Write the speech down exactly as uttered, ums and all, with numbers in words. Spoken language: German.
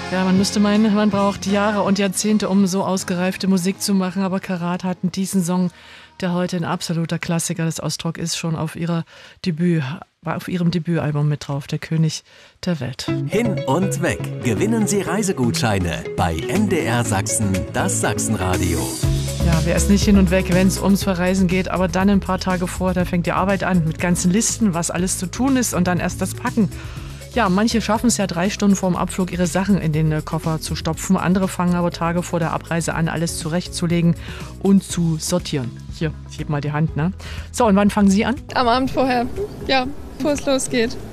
Ja, man müsste meinen, man braucht Jahre und Jahrzehnte, um so ausgereifte Musik zu machen. Aber Karat hatten diesen Song, der heute ein absoluter Klassiker des Ostrock ist, schon auf ihrer Debüt, war auf ihrem Debütalbum mit drauf, der König der Welt. Hin und weg. Gewinnen Sie Reisegutscheine bei M D R Sachsen, das Sachsenradio. Ja, wer ist nicht hin und weg, wenn es ums Verreisen geht, aber dann ein paar Tage vor, da fängt die Arbeit an mit ganzen Listen, was alles zu tun ist und dann erst das Packen. Ja, manche schaffen es ja drei Stunden vorm Abflug, ihre Sachen in den Koffer zu stopfen. Andere fangen aber Tage vor der Abreise an, alles zurechtzulegen und zu sortieren. Hier, ich heb mal die Hand, ne? So, und wann fangen Sie an? Am Abend vorher, ja, bevor es losgeht.